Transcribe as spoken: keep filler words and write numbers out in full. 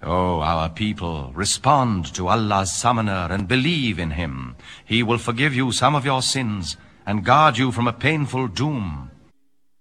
O our people, respond to Allah's summoner and believe in him. He will forgive you some of your sins and guard you from a painful doom.